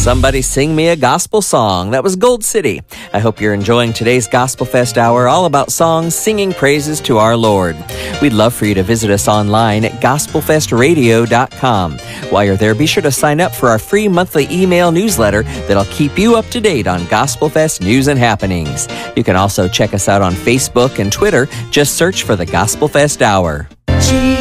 Somebody Sing Me a Gospel Song. That was Gold City. I hope you're enjoying today's Gospel Fest Hour, all about songs singing praises to our Lord. We'd love for you to visit us online at gospelfestradio.com. While you're there, be sure to sign up for our free monthly email newsletter that'll keep you up to date on Gospel Fest news and happenings. You can also check us out on Facebook and Twitter. Just search for the Gospel Fest Hour.